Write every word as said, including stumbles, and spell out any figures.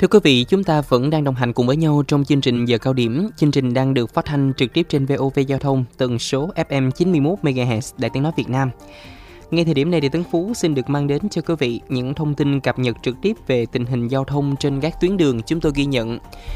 Thưa quý vị, chúng ta vẫn đang đồng hành cùng với nhau trong chương trình Giờ Cao Điểm. Chương trình đang được phát thanh trực tiếp trên vê o vê Giao thông, tần số ép em chín mươi mốt mê ga héc Đài Tiếng Nói Việt Nam. Ngay thời điểm này thì Tấn Phú xin được mang đến cho quý vị những thông tin cập nhật trực tiếp về tình hình giao thông trên các tuyến đường chúng tôi ghi nhận.